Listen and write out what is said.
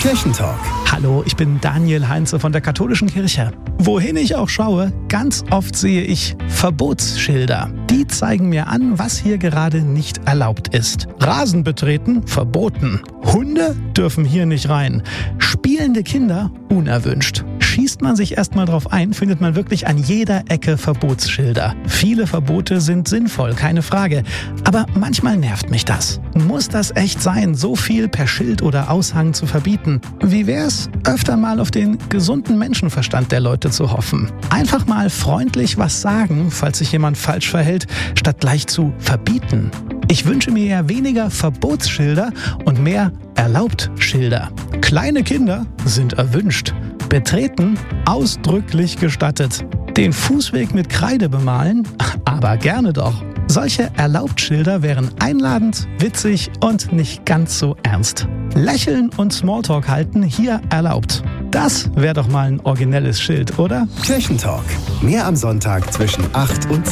Kirchentalk. Hallo, ich bin Daniel Heinze von der Katholischen Kirche. Wohin ich auch schaue, ganz oft sehe ich Verbotsschilder. Die zeigen mir an, was hier gerade nicht erlaubt ist. Rasen betreten, verboten. Hunde dürfen hier nicht rein. Spielende Kinder, unerwünscht. Schießt man sich erstmal drauf ein, findet man wirklich an jeder Ecke Verbotsschilder. Viele Verbote sind sinnvoll, keine Frage. Aber manchmal nervt mich das. Muss das echt sein, so viel per Schild oder Aushang zu verbieten? Wie wär's, öfter mal auf den gesunden Menschenverstand der Leute zu hoffen? Einfach mal freundlich was sagen, falls sich jemand falsch verhält, statt gleich zu verbieten. Ich wünsche mir ja weniger Verbotsschilder und mehr Erlaubt-Schilder. Kleine Kinder sind erwünscht. Betreten ausdrücklich gestattet. Den Fußweg mit Kreide bemalen? Aber gerne doch. Solche Erlaubt-Schilder wären einladend, witzig und nicht ganz so ernst. Lächeln und Smalltalk halten hier erlaubt. Das wäre doch mal ein originelles Schild, oder? Kirchentalk. Mehr am Sonntag zwischen 8 und 10.